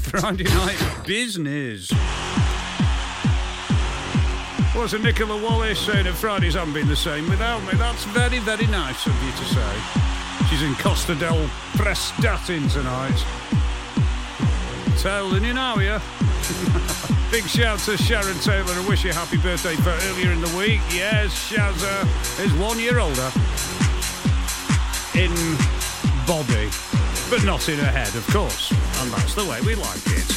Friday night business. What's a Nicola Wallace saying that Fridays haven't been the same without me? That's very, very nice of you to say. She's in Costa del Prestatin tonight. Telling you now, yeah? Big shout to Sharon Taylor and wish you a happy birthday for earlier in the week. Yes, Shazza is 1 year older. In body, but not in her head, of course. And that's the way we like it.